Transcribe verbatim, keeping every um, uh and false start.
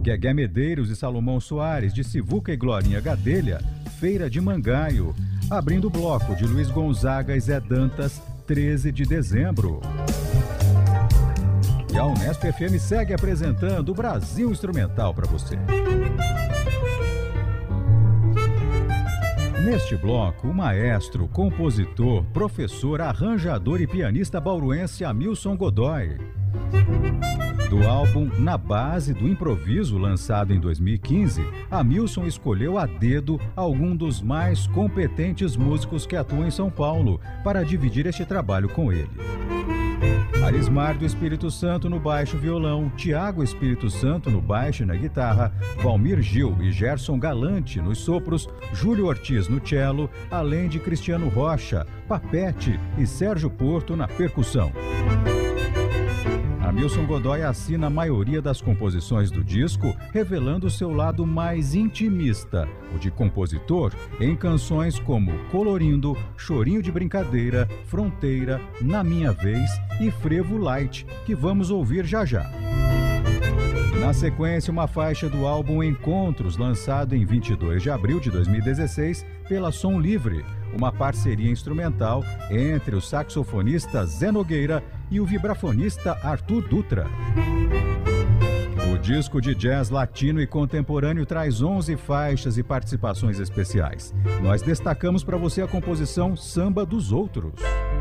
Guegué Medeiros e Salomão Soares, de Sivuca e Glorinha Gadelha, Feira de Mangaio. Abrindo o bloco de Luiz Gonzaga e Zé Dantas, treze de dezembro. E a Unesp F M segue apresentando o Brasil Instrumental para você. Neste bloco, o maestro, compositor, professor, arranjador e pianista bauruense Hamilson Godoy. Do álbum Na Base do Improviso, lançado em dois mil e quinze, Hamilson escolheu a dedo algum dos mais competentes músicos que atuam em São Paulo para dividir este trabalho com ele. Arismar do Espírito Santo no baixo violão, Tiago Espírito Santo no baixo e na guitarra, Valmir Gil e Gerson Galante nos sopros, Júlio Ortiz no cello, além de Cristiano Rocha, Papete e Sérgio Porto na percussão. Hamilson Godoy assina a maioria das composições do disco, revelando seu lado mais intimista, o de compositor, em canções como Colorindo, Chorinho de Brincadeira, Fronteira, Na Minha Vez e Frevo Light, que vamos ouvir já já. Na sequência, uma faixa do álbum Encontros, lançado em vinte e dois de abril de dois mil e dezesseis pela Som Livre, uma parceria instrumental entre o saxofonista Zé Nogueira e o vibrafonista Arthur Dutra. O disco de jazz latino e contemporâneo traz onze faixas e participações especiais. Nós destacamos para você a composição Samba dos Outros.